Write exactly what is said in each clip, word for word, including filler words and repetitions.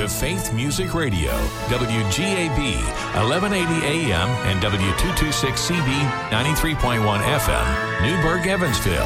to Faith Music Radio, W G A B, eleven eighty A M and W two twenty-six C B, ninety-three point one F M, Newburgh, Evansville.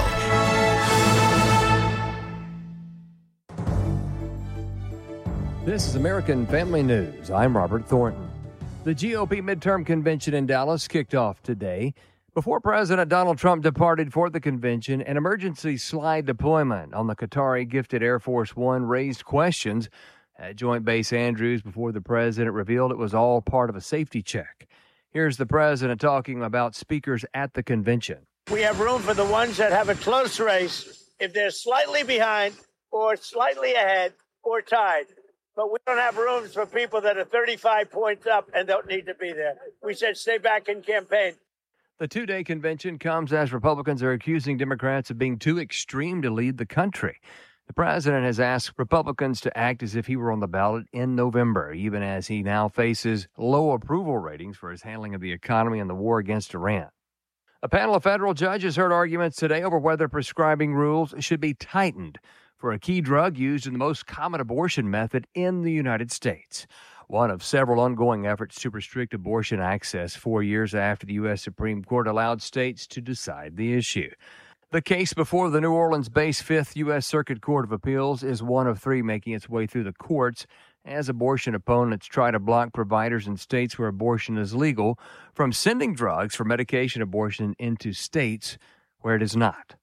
This is American Family News. I'm Robert Thornton. The G O P midterm convention in Dallas kicked off today. Before President Donald Trump departed for the convention, an emergency slide deployment on the Qatari-gifted Air Force One raised questions at Joint Base Andrews before the president revealed it was all part of a safety check. Here's the president talking about speakers at the convention. We have room for the ones that have a close race if they're slightly behind or slightly ahead or tied. But we don't have rooms for people that are thirty-five points up and don't need to be there. We said stay back and campaign. The two-day convention comes as Republicans are accusing Democrats of being too extreme to lead the country. The president has asked Republicans to act as if he were on the ballot in November, even as he now faces low approval ratings for his handling of the economy and the war against Iran. A panel of federal judges heard arguments today over whether prescribing rules should be tightened for a key drug used in the most common abortion method in the United States. One of several ongoing efforts to restrict abortion access four years after the U S Supreme Court allowed states to decide the issue. The case before the New Orleans-based Fifth U S Circuit Court of Appeals is one of three making its way through the courts as abortion opponents try to block providers in states where abortion is legal from sending drugs for medication abortion into states where it is not.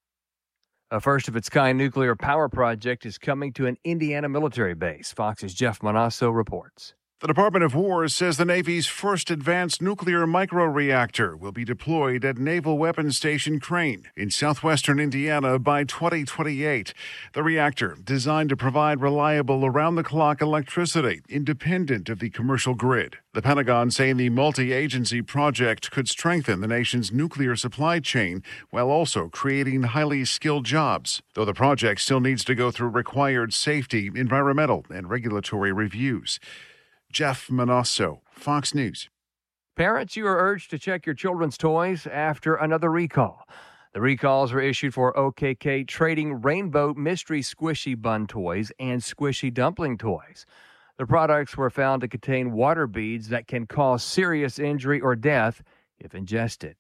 A first-of-its-kind nuclear power project is coming to an Indiana military base. Fox's Jeff Manasso reports. The Department of War says the Navy's first advanced nuclear microreactor will be deployed at Naval Weapons Station Crane in southwestern Indiana by twenty twenty-eight. The reactor, designed to provide reliable around-the-clock electricity, independent of the commercial grid. The Pentagon saying the multi-agency project could strengthen the nation's nuclear supply chain while also creating highly skilled jobs, though the project still needs to go through required safety, environmental, and regulatory reviews. Jeff Manasso, Fox News. Parents, you are urged to check your children's toys after another recall. The recalls were issued for O K K Trading Rainbow Mystery Squishy Bun toys and Squishy Dumpling toys. The products were found to contain water beads that can cause serious injury or death if ingested.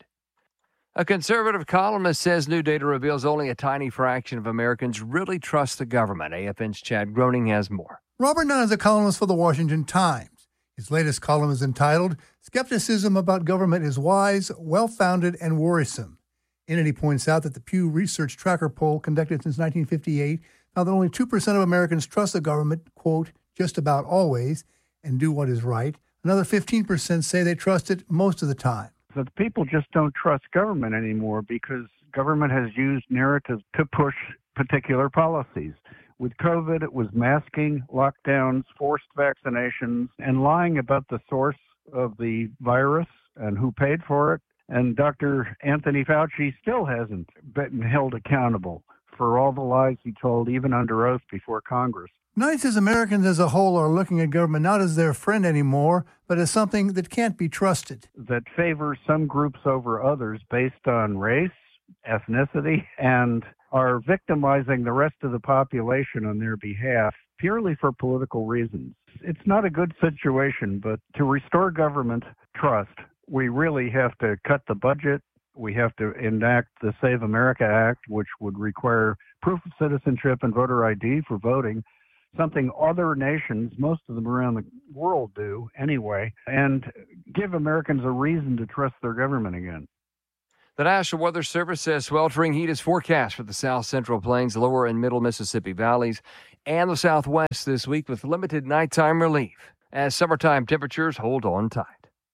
A conservative columnist says new data reveals only a tiny fraction of Americans really trust the government. A F N's Chad Groening has more. Robert Nunn is a columnist for the Washington Times. His latest column is entitled, Skepticism About Government is Wise, Well-Founded, and Worrisome. In it, he points out that the Pew Research Tracker poll conducted since nineteen fifty-eight found that only two percent of Americans trust the government, quote, just about always, and do what is right. Another fifteen percent say they trust it most of the time. So the people just don't trust government anymore because government has used narratives to push particular policies. With COVID, it was masking, lockdowns, forced vaccinations, and lying about the source of the virus and who paid for it. And Doctor Anthony Fauci still hasn't been held accountable for all the lies he told, even under oath before Congress. Knight says Americans as a whole are looking at government not as their friend anymore, but as something that can't be trusted. That favors some groups over others based on race, ethnicity, and are victimizing the rest of the population on their behalf purely for political reasons. It's not a good situation, but to restore government trust, we really have to cut the budget. We have to enact the Save America Act, which would require proof of citizenship and voter I D for voting, something other nations, most of them around the world, do anyway, and give Americans a reason to trust their government again. The National Weather Service says sweltering heat is forecast for the south central plains, lower and middle Mississippi valleys, and the southwest this week with limited nighttime relief as summertime temperatures hold on tight.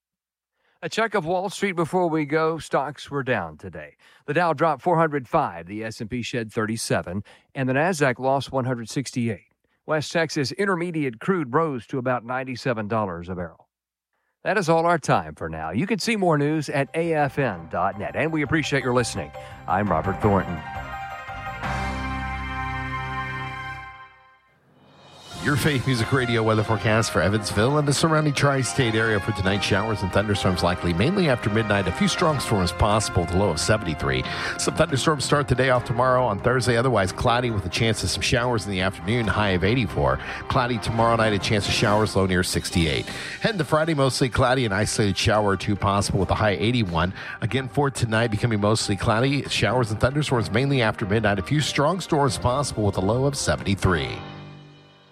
A check of Wall Street before we go. Stocks were down today. The Dow dropped four hundred five, the S and P shed thirty-seven, and the Nasdaq lost one hundred sixty-eight. West Texas Intermediate crude rose to about ninety-seven dollars a barrel. That is all our time for now. You can see more news at A F N dot net, and we appreciate your listening. I'm Robert Thornton. Your Faith Music Radio weather forecast for Evansville and the surrounding tri-state area for tonight. Showers and thunderstorms likely mainly after midnight. A few strong storms possible with a low of seventy-three. Some thunderstorms start the day off tomorrow on Thursday. Otherwise cloudy with a chance of some showers in the afternoon. High of eighty-four. Cloudy tomorrow night. A chance of showers. Low near sixty-eight. Heading to Friday, mostly cloudy. An isolated shower or two possible with a high eighty-one. Again for tonight, becoming mostly cloudy. Showers and thunderstorms mainly after midnight. A few strong storms possible with a low of seventy-three.